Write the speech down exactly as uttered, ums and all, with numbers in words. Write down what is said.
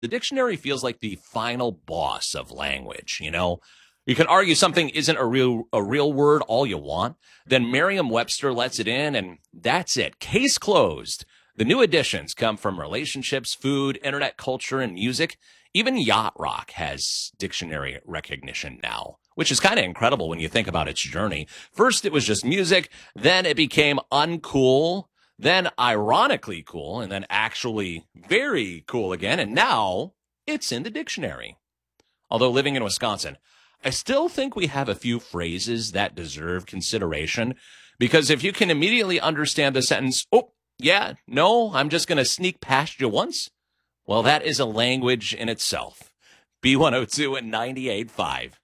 the dictionary feels like the final boss of language, you know? You can argue something isn't a real a real word all you want. Then Merriam-Webster lets it in, and that's it. Case closed. The new additions come from relationships, food, internet culture, and music. Even yacht rock has dictionary recognition now, which is kind of incredible when you think about its journey. First, it was just music. Then it became uncool. Then ironically cool. And then actually very cool again. And now it's in the dictionary. Although living in Wisconsin, I still think we have a few phrases that deserve consideration, because if you can immediately understand the sentence, oh, yeah, no, I'm just going to sneak past you once, well, that is a language in itself. B one oh two and ninety-eight point five.